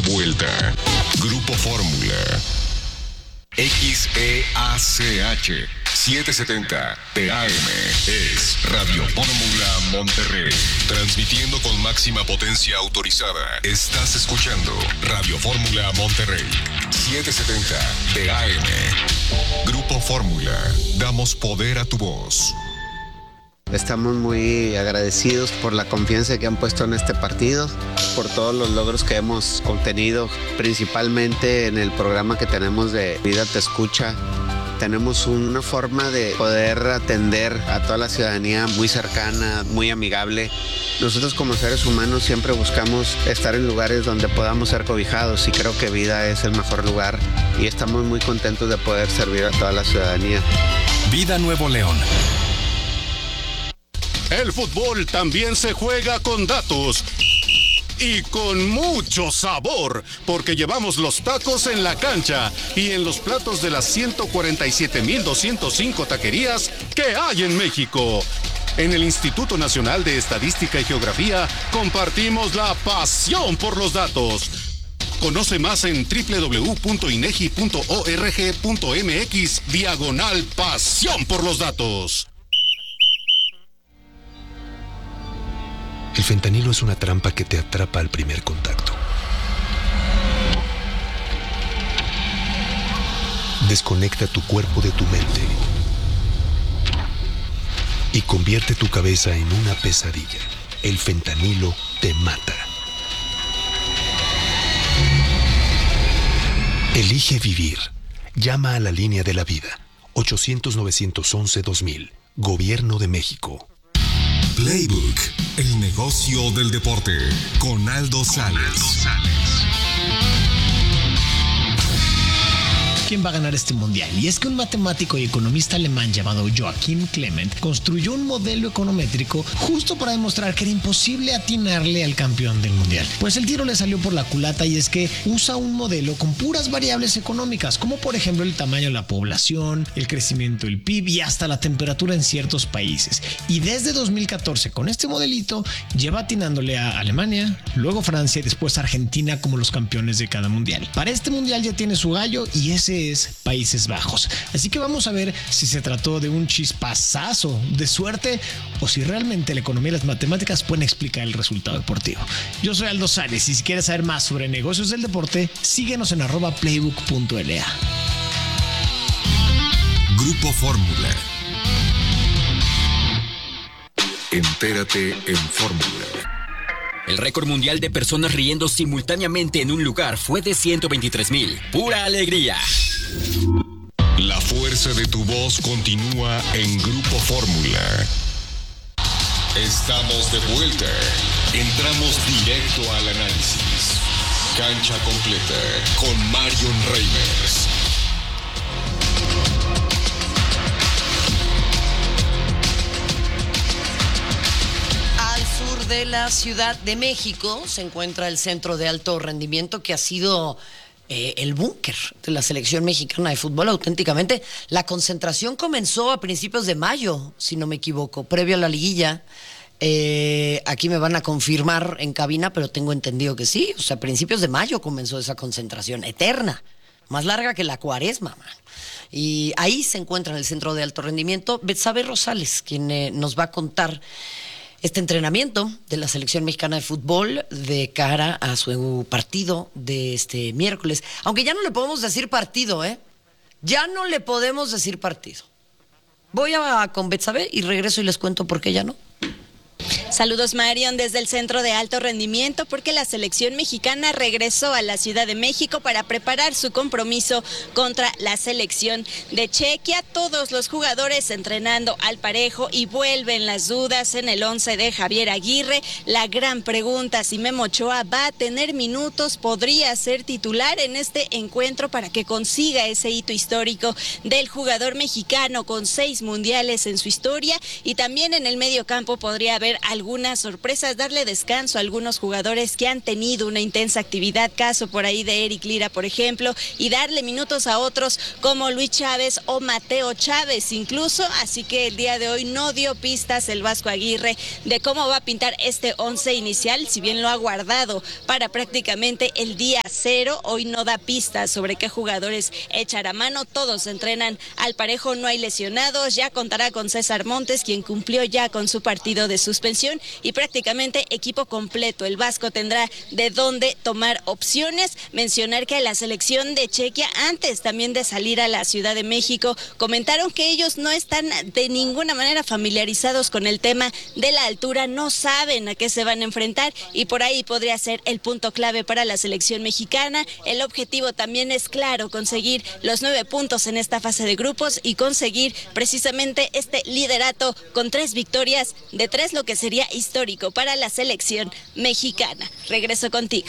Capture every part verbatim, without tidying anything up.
vuelta. Grupo Fórmula. X E A C H setecientos setenta P A M es Radio Fórmula Monterrey. Transmitiendo con máxima potencia autorizada. Estás escuchando Radio Fórmula Monterrey. setecientos setenta P A M. Grupo Fórmula. Damos poder a tu voz. Estamos muy agradecidos por la confianza que han puesto en este partido, por todos los logros que hemos obtenido, principalmente en el programa que tenemos de Vida Te Escucha. Tenemos una forma de poder atender a toda la ciudadanía muy cercana, muy amigable. Nosotros como seres humanos siempre buscamos estar en lugares donde podamos ser cobijados y creo que Vida es el mejor lugar y estamos muy contentos de poder servir a toda la ciudadanía. Vida Nuevo León. El fútbol también se juega con datos y con mucho sabor, porque llevamos los tacos en la cancha y en los platos de las ciento cuarenta y siete mil doscientos cinco taquerías que hay en México. En el Instituto Nacional de Estadística y Geografía compartimos la pasión por los datos. Conoce más en doble u doble u doble u punto inegi punto org punto mx diagonal pasión por los datos. El fentanilo es una trampa que te atrapa al primer contacto. Desconecta tu cuerpo de tu mente y convierte tu cabeza en una pesadilla. El fentanilo te mata. Elige vivir. Llama a la línea de la vida. ochocientos, novecientos once, dos mil. Gobierno de México. Playbook, el negocio del deporte, con Aldo Sales. ¿Quién va a ganar este mundial? Y es que un matemático y economista alemán llamado Joachim Clement construyó un modelo econométrico justo para demostrar que era imposible atinarle al campeón del mundial. Pues el tiro le salió por la culata y es que usa un modelo con puras variables económicas, como por ejemplo el tamaño de la población, el crecimiento del P I B y hasta la temperatura en ciertos países. Y desde dos mil catorce con este modelito lleva atinándole a Alemania, luego Francia y después Argentina como los campeones de cada mundial. Para este mundial ya tiene su gallo y ese es Países Bajos. Así que vamos a ver si se trató de un chispazazo de suerte o si realmente la economía y las matemáticas pueden explicar el resultado deportivo. Yo soy Aldo Sales y si quieres saber más sobre negocios del deporte, síguenos en arroba playbook punto l a. Grupo Fórmula. Entérate en Fórmula. El récord mundial de personas riendo simultáneamente en un lugar fue de ciento veintitrés mil. ¡Pura alegría! La fuerza de tu voz continúa en Grupo Fórmula. Estamos de vuelta. Entramos directo al análisis. Cancha completa con Marion Reimers. De la Ciudad de México se encuentra el Centro de Alto Rendimiento, que ha sido eh, el búnker de la selección mexicana de fútbol. Auténticamente, la concentración comenzó a principios de mayo, si no me equivoco, previo a la liguilla. Eh, aquí me van a confirmar en cabina, pero tengo entendido que sí. O sea, a principios de mayo comenzó esa concentración eterna, más larga que la cuaresma, man. Y ahí se encuentra en el Centro de Alto Rendimiento Betsabe Rosales, quien eh, nos va a contar este entrenamiento de la selección mexicana de fútbol de cara a su partido de este miércoles. Aunque ya no le podemos decir partido, ¿eh? Ya no le podemos decir partido. Voy a con Betsabe y regreso y les cuento por qué ya no. Saludos, Marion, desde el Centro de Alto Rendimiento, porque la selección mexicana regresó a la Ciudad de México para preparar su compromiso contra la selección de Chequia. Todos los jugadores entrenando al parejo y vuelven las dudas en el once de Javier Aguirre. La gran pregunta, si Memo Ochoa va a tener minutos, podría ser titular en este encuentro para que consiga ese hito histórico del jugador mexicano con seis mundiales en su historia, y también en el medio campo podría haber algunas sorpresas, darle descanso a algunos jugadores que han tenido una intensa actividad, caso por ahí de Eric Lira, por ejemplo, y darle minutos a otros como Luis Chávez o Mateo Chávez incluso, así que el día de hoy no dio pistas el Vasco Aguirre de cómo va a pintar este once inicial, si bien lo ha guardado para prácticamente el día cero, hoy no da pistas sobre qué jugadores echará mano, todos entrenan al parejo, no hay lesionados, ya contará con César Montes, quien cumplió ya con su partido de suspensión y prácticamente equipo completo. El Vasco tendrá de dónde tomar opciones. Mencionar que la selección de Chequia, antes también de salir a la Ciudad de México, comentaron que ellos no están de ninguna manera familiarizados con el tema de la altura, no saben a qué se van a enfrentar y por ahí podría ser el punto clave para la selección mexicana. El objetivo también es claro, conseguir los nueve puntos en esta fase de grupos y conseguir precisamente este liderato con tres victorias de tres, lo que sería histórico para la selección mexicana. Regreso contigo.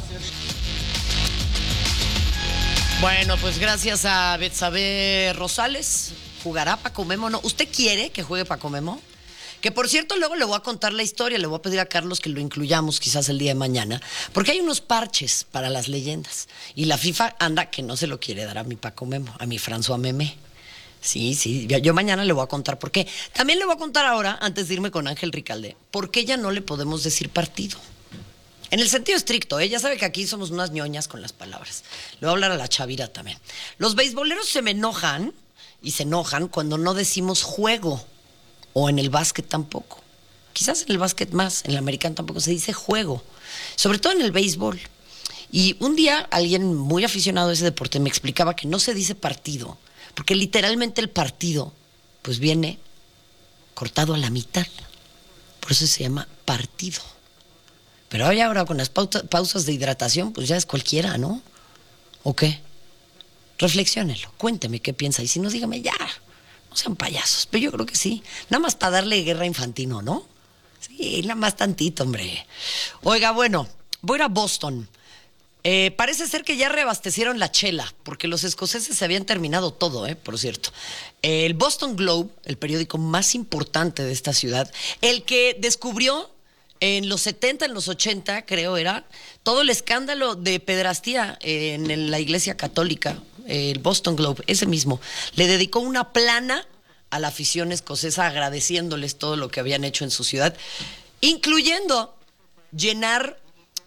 Bueno, pues gracias a Betsabe Rosales. ¿Jugará Paco Memo? No. ¿Usted quiere que juegue Paco Memo? Que por cierto, luego le voy a contar la historia, le voy a pedir a Carlos que lo incluyamos quizás el día de mañana, porque hay unos parches para las leyendas. Y la FIFA anda que no se lo quiere dar a mi Paco Memo, a mi François Memé. Sí, sí, yo, yo mañana le voy a contar por qué. También le voy a contar ahora, antes de irme con Ángel Ricalde, por qué ya no le podemos decir partido. En el sentido estricto, ¿eh? Ya sabe que aquí somos unas ñoñas con las palabras. Le voy a hablar a la Chavira también. Los beisboleros se me enojan, y se enojan cuando no decimos juego, o en el básquet tampoco. Quizás en el básquet más, en el americano tampoco se dice juego, sobre todo en el béisbol. Y un día alguien muy aficionado a ese deporte me explicaba que no se dice partido, porque literalmente el partido pues viene cortado a la mitad, por eso se llama partido. Pero hoy ahora con las pausa, pausas de hidratación pues ya es cualquiera, ¿no? ¿O qué? Reflexiónelo, cuénteme qué piensa y si no, dígame ya, no sean payasos, pero yo creo que sí, nada más para darle guerra a Infantino, ¿no? Sí, nada más tantito, hombre. Oiga, bueno, voy a ir a Boston. Eh, parece ser que ya reabastecieron la chela, porque los escoceses se habían terminado todo, eh, por cierto. Eh, el Boston Globe, el periódico más importante de esta ciudad, el que descubrió en los setenta, en los ochenta, creo era, todo el escándalo de pedrastía en la iglesia católica, el Boston Globe, ese mismo, le dedicó una plana a la afición escocesa agradeciéndoles todo lo que habían hecho en su ciudad, incluyendo llenar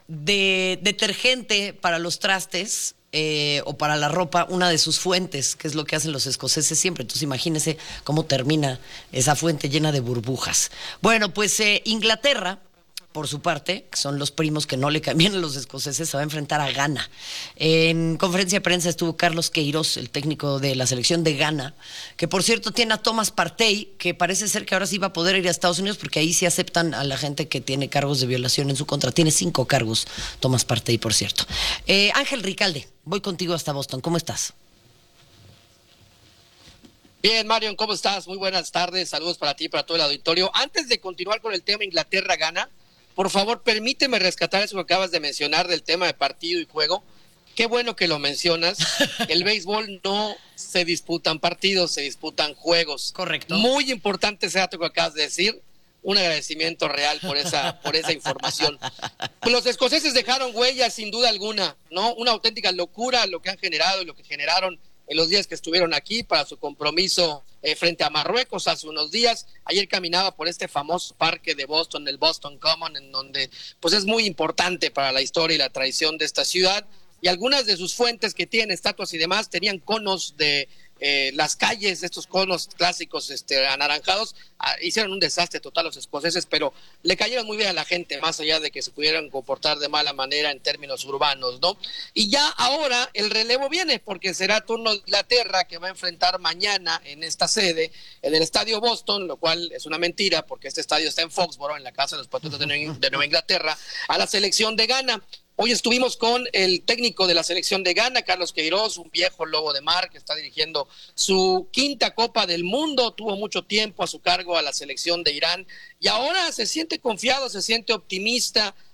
de detergente para los trastes eh, o para la ropa una de sus fuentes, que es lo que hacen los escoceses siempre. Entonces imagínense cómo termina esa fuente llena de burbujas. Bueno, pues eh, Inglaterra, por su parte, que son los primos que no le cambian a los escoceses, se va a enfrentar a Ghana. En conferencia de prensa estuvo Carlos Queiroz, el técnico de la selección de Ghana, que por cierto tiene a Thomas Partey, que parece ser que ahora sí va a poder ir a Estados Unidos, porque ahí sí aceptan a la gente que tiene cargos de violación en su contra. Tiene cinco cargos, Thomas Partey, por cierto. Eh, Ángel Ricalde, voy contigo hasta Boston. ¿Cómo estás? Bien, Marion, ¿cómo estás? Muy buenas tardes. Saludos para ti y para todo el auditorio. Antes de continuar con el tema Inglaterra-Ghana, por favor, permíteme rescatar eso que acabas de mencionar del tema de partido y juego. Qué bueno que lo mencionas. El béisbol no se disputan partidos, se disputan juegos. Correcto. Muy importante ese dato que acabas de decir. Un agradecimiento real por esa, por esa información. Los escoceses dejaron huellas sin duda alguna, ¿no? Una auténtica locura lo que han generado y lo que generaron en los días que estuvieron aquí para su compromiso eh, frente a Marruecos hace unos días. Ayer caminaba por este famoso parque de Boston, el Boston Common, en donde pues es muy importante para la historia y la tradición de esta ciudad, y algunas de sus fuentes que tienen estatuas y demás tenían conos de eh, las calles, estos conos clásicos este, anaranjados. Ah, hicieron un desastre total los escoceses, pero le cayeron muy bien a la gente, más allá de que se pudieran comportar de mala manera en términos urbanos, ¿no? Y ya ahora el relevo viene, porque será turno de Inglaterra, que va a enfrentar mañana en esta sede, en el Estadio Boston, lo cual es una mentira, porque este estadio está en Foxborough, en la casa de los Patriotas de Nueva Inglaterra, a la selección de Ghana. Hoy estuvimos con el técnico de la selección de Ghana, Carlos Queiroz, un viejo lobo de mar que está dirigiendo su quinta Copa del Mundo, tuvo mucho tiempo a su cargo a la selección de Irán y ahora se siente confiado, se siente optimista,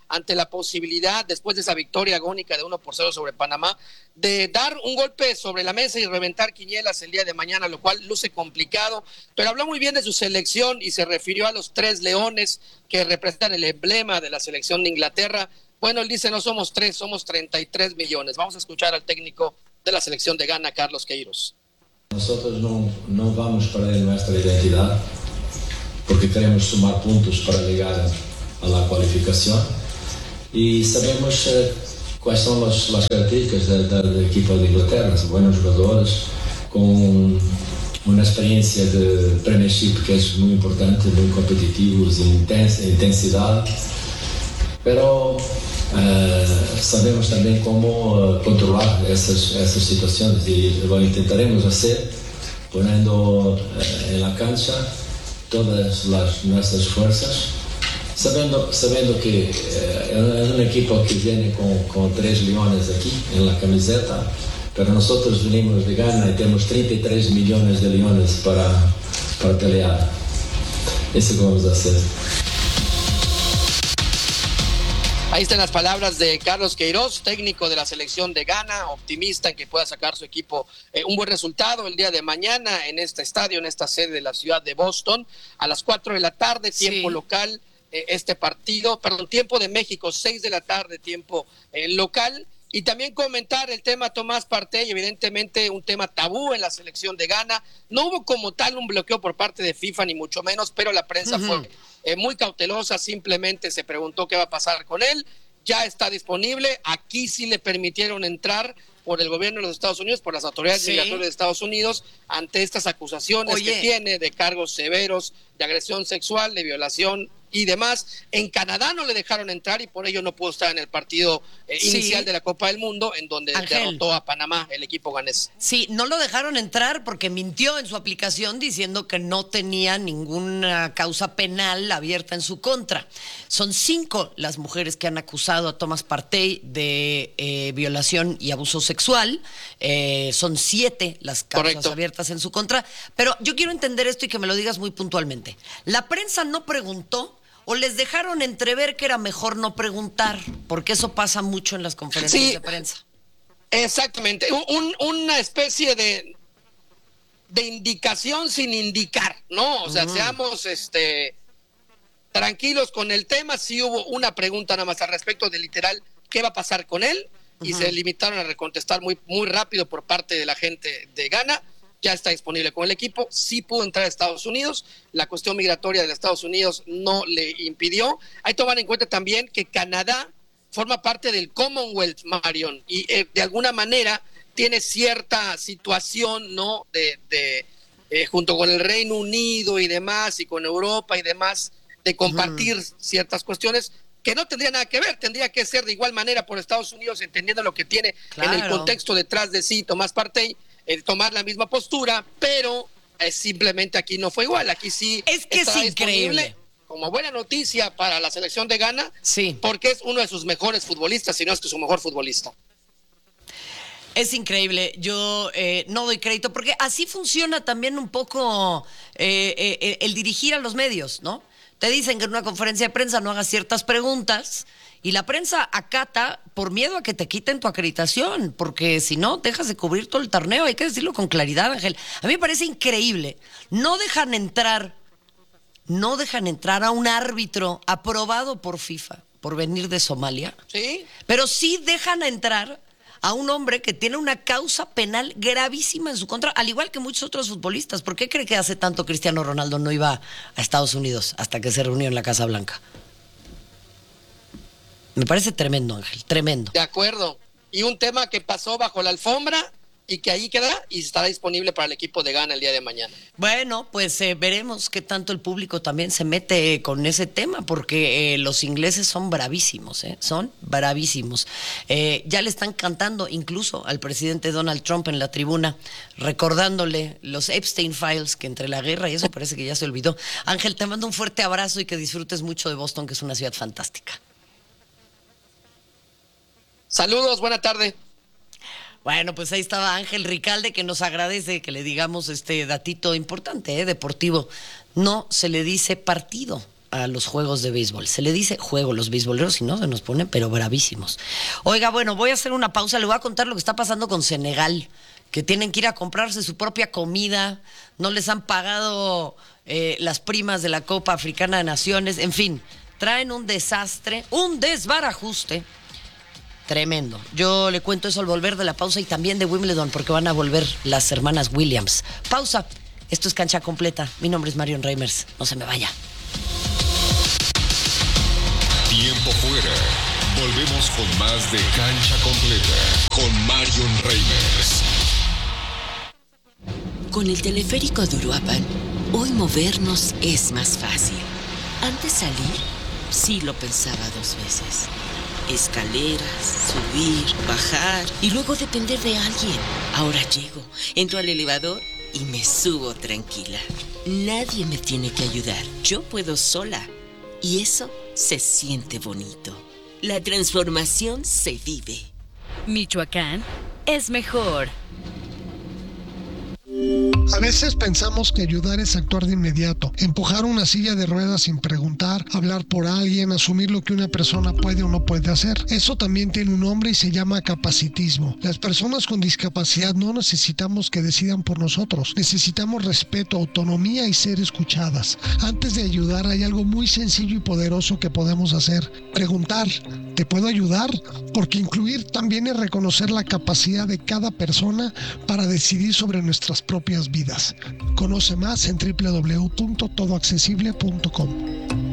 ante la posibilidad, después de esa victoria agónica de uno por cero sobre Panamá, de dar un golpe sobre la mesa y reventar quinielas el día de mañana, lo cual luce complicado, pero habló muy bien de su selección y se refirió a los tres leones que representan el emblema de la selección de Inglaterra. Bueno, él dice, no somos tres, somos treinta y tres millones. Vamos a escuchar al técnico de la selección de Ghana, Carlos Queiroz. Nosotros no, no vamos a perder nuestra identidad porque queremos sumar puntos para llegar a la cualificación y sabemos eh, cuáles son los, las características del, del equipo de Inglaterra, buenos jugadores con una experiencia de Premiership que es muy importante, muy competitivos, intens, intensidad, pero uh, sabemos también cómo uh, controlar esas, esas situaciones y lo intentaremos hacer poniendo uh, en la cancha todas las, nuestras fuerzas, sabiendo, sabiendo que uh, es un equipo que viene con, con tres leones aquí en la camiseta, pero nosotros venimos de Ghana y tenemos treinta y tres millones de leones para, para pelear. Eso que vamos a hacer. Ahí están las palabras de Carlos Queiroz, técnico de la selección de Ghana, optimista en que pueda sacar su equipo eh, un buen resultado el día de mañana en este estadio, en esta sede de la ciudad de Boston, a las cuatro de la tarde, tiempo sí. local, eh, este partido, perdón, tiempo de México, seis de la tarde, tiempo eh, local. Y también comentar el tema Tomás Partey, evidentemente un tema tabú en la selección de Ghana. No hubo como tal un bloqueo por parte de FIFA, ni mucho menos, pero la prensa uh-huh. fue eh, muy cautelosa, simplemente se preguntó qué va a pasar con él. Ya está disponible, aquí sí le permitieron entrar por el gobierno de los Estados Unidos, por las autoridades sí. migratorias de Estados Unidos, ante estas acusaciones Oye. que tiene de cargos severos, de agresión sexual, de violación y demás. En Canadá no le dejaron entrar y por ello no pudo estar en el partido eh, sí. inicial de la Copa del Mundo, en donde Ángel. derrotó a Panamá el equipo ganés. Sí, no lo dejaron entrar porque mintió en su aplicación diciendo que no tenía ninguna causa penal abierta en su contra. Son cinco las mujeres que han acusado a Tomás Partey de eh, violación y abuso sexual. Eh, son siete las causas Correcto. abiertas en su contra. Pero yo quiero entender esto y que me lo digas muy puntualmente. La prensa no preguntó o les dejaron entrever que era mejor no preguntar, porque eso pasa mucho en las conferencias sí, de prensa. Exactamente, un, una especie de, de indicación sin indicar, ¿no? O sea, uh-huh. seamos este, tranquilos con el tema. Sí hubo una pregunta nada más al respecto de literal, ¿qué va a pasar con él? Y uh-huh. se limitaron a recontestar muy, muy rápido por parte de la gente de Ghana. Ya está disponible con el equipo, sí pudo entrar a Estados Unidos, la cuestión migratoria de Estados Unidos no le impidió. Hay que tomar en cuenta también que Canadá forma parte del Commonwealth, Marion, y eh, de alguna manera tiene cierta situación, ¿no? De, de eh, junto con el Reino Unido y demás, y con Europa y demás, de compartir uh-huh. ciertas cuestiones que no tendría nada que ver, tendría que ser de igual manera por Estados Unidos, entendiendo lo que tiene claro. en el contexto detrás de sí Tomás Partey, el tomar la misma postura, pero eh, simplemente aquí no fue igual, aquí sí es que es increíble. Como buena noticia para la selección de Ghana, sí. porque es uno de sus mejores futbolistas, si no es que su mejor futbolista. Es increíble, yo eh, no doy crédito, porque así funciona también un poco eh, eh, el dirigir a los medios, ¿no? Te dicen que en una conferencia de prensa no hagas ciertas preguntas, y la prensa acata por miedo a que te quiten tu acreditación, porque si no, dejas de cubrir todo el torneo. Hay que decirlo con claridad, Ángel. A mí me parece increíble. No dejan entrar, no dejan entrar a un árbitro aprobado por FIFA por venir de Somalia. Sí. Pero sí dejan entrar a un hombre que tiene una causa penal gravísima en su contra, al igual que muchos otros futbolistas. ¿Por qué cree que hace tanto Cristiano Ronaldo no iba a Estados Unidos hasta que se reunió en la Casa Blanca? Me parece tremendo, Ángel, tremendo. De acuerdo. Y un tema que pasó bajo la alfombra y que ahí queda y estará disponible para el equipo de Ghana el día de mañana. Bueno, pues eh, veremos qué tanto el público también se mete con ese tema, porque eh, los ingleses son bravísimos, ¿eh? Son bravísimos. Eh, ya le están cantando incluso al presidente Donald Trump en la tribuna, recordándole los Epstein Files, que entre la guerra y eso parece que ya se olvidó. Ángel, te mando un fuerte abrazo y que disfrutes mucho de Boston, que es una ciudad fantástica. Saludos, buena tarde. Bueno, pues ahí estaba Ángel Ricalde, que nos agradece que le digamos este datito importante, ¿eh? Deportivo. No se le dice partido, a los juegos de béisbol. Se le dice juego, los beisboleros, si no, se nos ponen pero bravísimos. Oiga, bueno, voy a hacer una pausa, le voy a contar lo que está pasando con Senegal, que tienen que ir a comprarse su propia comida, no les han pagado eh, las primas de la Copa Africana de Naciones, en fin, traen un desastre, un desbarajuste tremendo. Yo le cuento eso al volver de la pausa y también de Wimbledon, porque van a volver las hermanas Williams. Pausa. Esto es Cancha Completa. Mi nombre es Marion Reimers. No se me vaya. Tiempo fuera. Volvemos con más de Cancha Completa con Marion Reimers. Con el teleférico de Uruapan, hoy movernos es más fácil. Antes salir, sí lo pensaba dos veces. Escaleras, subir, bajar y luego depender de alguien. Ahora llego, entro al elevador y me subo tranquila. Nadie me tiene que ayudar, yo puedo sola. Y eso se siente bonito. La transformación se vive. Michoacán es mejor. A veces pensamos que ayudar es actuar de inmediato, empujar una silla de ruedas sin preguntar, hablar por alguien, asumir lo que una persona puede o no puede hacer. Eso también tiene un nombre y se llama capacitismo. Las personas con discapacidad no necesitamos que decidan por nosotros, necesitamos respeto, autonomía y ser escuchadas. Antes de ayudar hay algo muy sencillo y poderoso que podemos hacer: preguntar, ¿te puedo ayudar? Porque incluir también es reconocer la capacidad de cada persona para decidir sobre nuestras propias vidas. Conoce más en doble u doble u doble u punto todo accesible punto com.